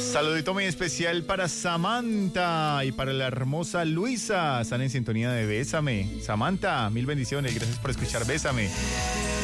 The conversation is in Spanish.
Saludito muy especial para Samantha y para la hermosa Luisa. Están en sintonía de Bésame. Samantha, mil bendiciones. Gracias por escuchar Bésame.